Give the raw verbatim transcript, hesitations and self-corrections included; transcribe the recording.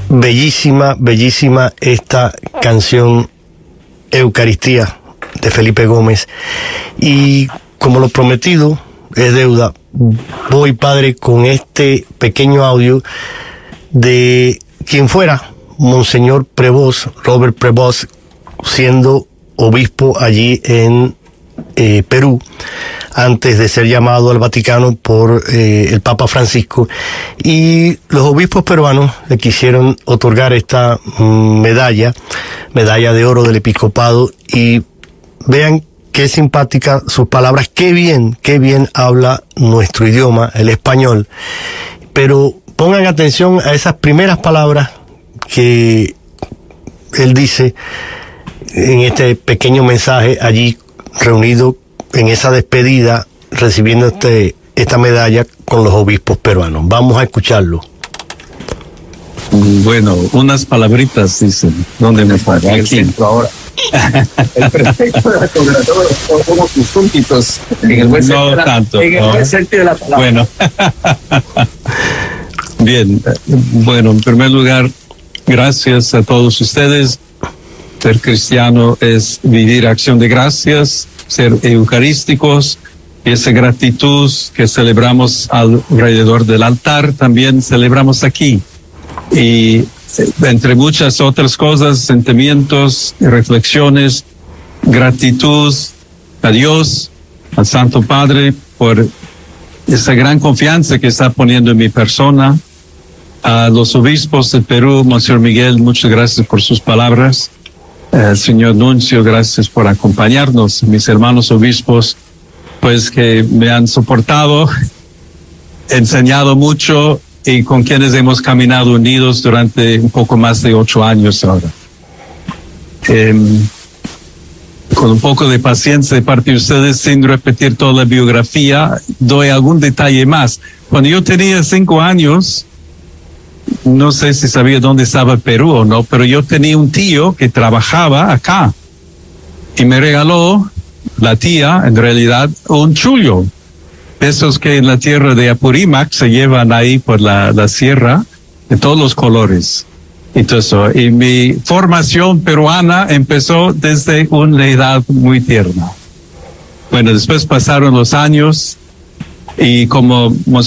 Bellísima, bellísima esta canción Eucaristía de Felipe Gómez. Y como lo prometido es deuda, voy, Padre, con este pequeño audio de quien fuera Monseñor Prevost, Robert Prevost, siendo obispo allí en eh, Perú, antes de ser llamado al Vaticano por eh, el Papa Francisco. Y los obispos peruanos le quisieron otorgar esta mm, medalla, medalla de oro del episcopado, y vean qué simpática sus palabras, qué bien, qué bien habla nuestro idioma, el español. Pero pongan atención a esas primeras palabras que él dice en este pequeño mensaje allí reunido en esa despedida, recibiendo este, esta medalla con los obispos peruanos. Vamos a escucharlo. Bueno, unas palabritas, dicen. ¿Dónde me paga? Aquí. Ahora. El prefecto de la congregación somos sus súbditos. En el buen no sentido, tanto. En el no. buen sentido de la palabra. Bueno. Bien. Bueno, en primer lugar, gracias a todos ustedes. Ser cristiano es vivir acción de gracias, ser eucarísticos, y esa gratitud que celebramos alrededor del altar también celebramos aquí. Y entre muchas otras cosas, sentimientos, reflexiones, gratitud a Dios, al Santo Padre, por esa gran confianza que está poniendo en mi persona. A los obispos de Perú, Monseñor Miguel, muchas gracias por sus palabras. Eh, señor Nuncio, gracias por acompañarnos. Mis hermanos obispos, pues que me han soportado, enseñado mucho y con quienes hemos caminado unidos durante un poco más de ocho años ahora. Eh, con un poco de paciencia de parte de ustedes, sin repetir toda la biografía, doy algún detalle más. Cuando yo tenía cinco años, no sé si sabía dónde estaba Perú o no, pero yo tenía un tío que trabajaba acá y me regaló, la tía, en realidad, un chullo. Esos que en la tierra de Apurímac se llevan ahí por la, la sierra, de todos los colores. Y todo eso. Y mi formación peruana empezó desde una edad muy tierna. Bueno, después pasaron los años y como Monseñor